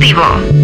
productivo.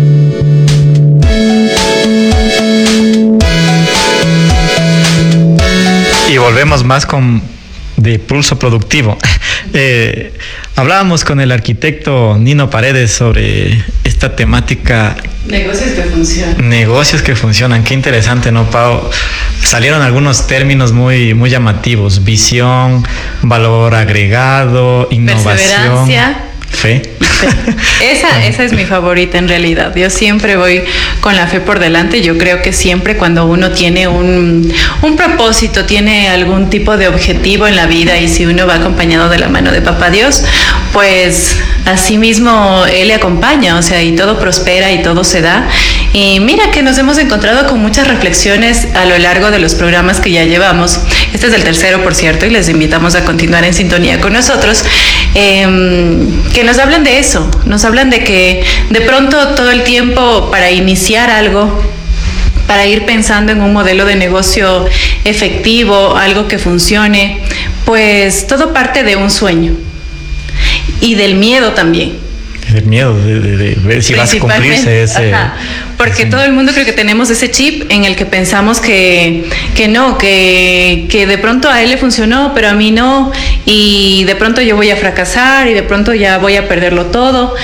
Y volvemos más de pulso productivo. Hablábamos con el arquitecto Nino Paredes sobre esta temática. Negocios que funcionan. Qué interesante, ¿no, Pau? Salieron algunos términos muy, muy llamativos: visión, valor agregado, innovación, perseverancia, fe. Esa es mi favorita en realidad. Yo siempre voy con la fe por delante. Yo creo que siempre cuando uno tiene un propósito, tiene algún tipo de objetivo en la vida, y si uno va acompañado de la mano de Papá Dios, pues así mismo Él le acompaña, o sea, y todo prospera y todo se da. Y mira que nos hemos encontrado con muchas reflexiones a lo largo de los programas que ya llevamos. Este es el tercero, por cierto, y les invitamos a continuar en sintonía con nosotros, que nos hablan de eso, nos hablan de que de pronto todo el tiempo, para iniciar algo, para ir pensando en un modelo de negocio efectivo, algo que funcione, pues todo parte de un sueño y del miedo también. El miedo de ver si vas a cumplirse ese. Ajá, porque todo el mundo creo que tenemos ese chip en el que pensamos que de pronto a él le funcionó, pero a mí no, y de pronto yo voy a fracasar y de pronto ya voy a perderlo todo.